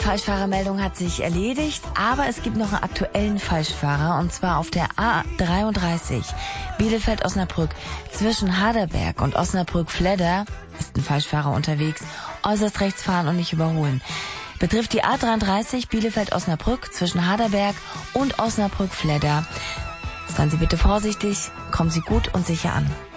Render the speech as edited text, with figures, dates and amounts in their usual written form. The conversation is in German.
Falschfahrermeldung hat sich erledigt, aber es gibt noch einen aktuellen Falschfahrer, und zwar auf der A33 Bielefeld-Osnabrück zwischen Harderberg und Osnabrück-Fledder ist ein Falschfahrer unterwegs. Äußerst rechts fahren und nicht überholen. Betrifft die A33 Bielefeld-Osnabrück zwischen Harderberg und Osnabrück-Fledder. Seien Sie bitte vorsichtig, kommen Sie gut und sicher an.